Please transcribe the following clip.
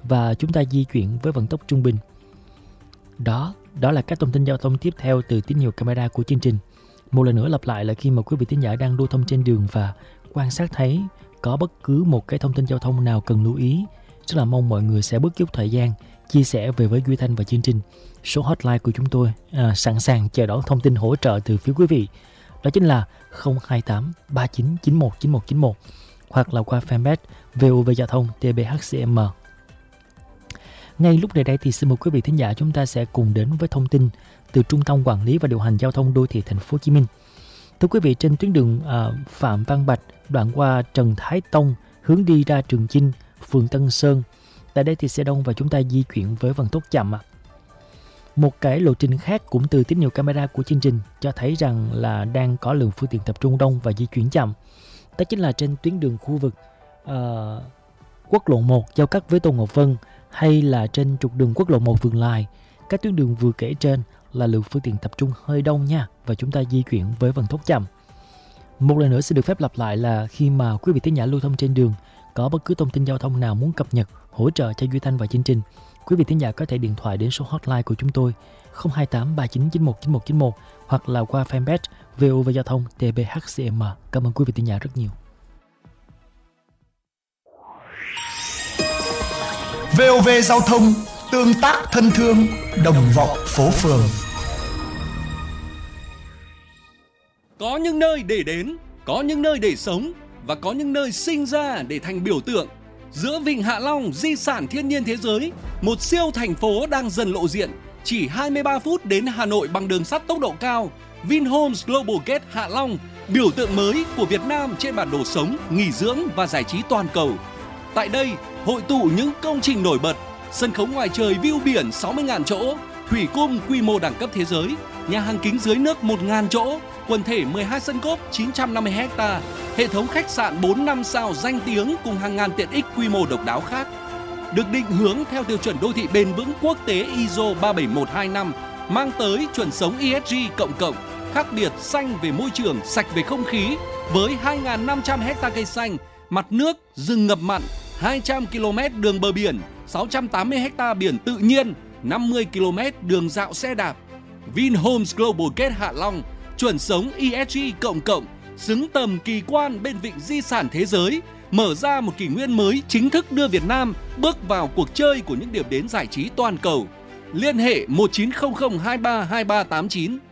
và chúng ta di chuyển với vận tốc trung bình. Đó là các thông tin giao thông tiếp theo từ tín hiệu camera của chương trình. Một lần nữa lặp lại là khi mà quý vị thính giả đang lưu thông trên đường và quan sát thấy có bất cứ một cái thông tin giao thông nào cần lưu ý, rất là mong mọi người sẽ bớt chút thời gian chia sẻ về với Duy Thanh và chương trình. Số hotline của chúng tôi sẵn sàng chờ đón thông tin hỗ trợ từ phía quý vị. Đó chính là 028 39 91 91 91 hoặc là qua fanpage VOV Giao thông TBHCM. Ngay lúc này đây thì xin mời quý vị thính giả chúng ta sẽ cùng đến với thông tin từ Trung tâm Quản lý và Điều hành Giao thông Đô thị Thành phố Hồ Chí Minh. Thưa quý vị, trên tuyến đường Phạm Văn Bạch đoạn qua Trần Thái Tông hướng đi ra Trường Chinh, phường Tân Sơn, tại đây thì xe đông và chúng ta di chuyển với vận tốc chậm. Một cái lộ trình khác cũng từ tín hiệu camera của chương trình cho thấy rằng là đang có lượng phương tiện tập trung đông và di chuyển chậm. Đó chính là trên tuyến đường khu vực quốc lộ 1 giao cắt với Tô Ngọc Vân, hay là trên trục đường quốc lộ 1 Vườn Lài. Các tuyến đường vừa kể trên là lượng phương tiện tập trung hơi đông nha, và chúng ta di chuyển với vận tốc chậm. Một lần nữa xin được phép lặp lại là khi mà quý vị thính giả lưu thông trên đường có bất cứ thông tin giao thông nào muốn cập nhật, hỗ trợ cho Duy Thanh và chương trình, quý vị thính giả có thể điện thoại đến số hotline của chúng tôi 028 39 91 91 91 hoặc là qua fanpage VOV Giao thông TBHCM. Cảm ơn quý vị thính giả rất nhiều. VOV Giao thông, tương tác thân thương, đồng vọng phố phường. Có những nơi để đến, có những nơi để sống và có những nơi sinh ra để thành biểu tượng. Giữa Vịnh Hạ Long, di sản thiên nhiên thế giới, một siêu thành phố đang dần lộ diện. Chỉ 23 phút đến Hà Nội bằng đường sắt tốc độ cao. Vinhomes Global Gate Hạ Long, biểu tượng mới của Việt Nam trên bản đồ sống, nghỉ dưỡng và giải trí toàn cầu. Tại đây, hội tụ những công trình nổi bật, sân khấu ngoài trời view biển 60.000 chỗ, thủy cung quy mô đẳng cấp thế giới, nhà hàng kính dưới nước 1.000 chỗ, quần thể 12 sân golf 950 ha, hệ thống khách sạn 4-5 sao danh tiếng cùng hàng ngàn tiện ích quy mô độc đáo khác. Được định hướng theo tiêu chuẩn đô thị bền vững quốc tế ISO 37125, mang tới chuẩn sống ESG cộng, khác biệt xanh về môi trường, sạch về không khí, với 2.500 ha cây xanh, mặt nước, rừng ngập mặn, 200 km đường bờ biển, 680 ha biển tự nhiên, 50 km đường dạo xe đạp. Vinhomes Global Gate Hạ Long, chuẩn sống ESG cộng, xứng tầm kỳ quan bên vịnh di sản thế giới, mở ra một kỷ nguyên mới chính thức đưa Việt Nam bước vào cuộc chơi của những điểm đến giải trí toàn cầu. Liên hệ 1900 23 2389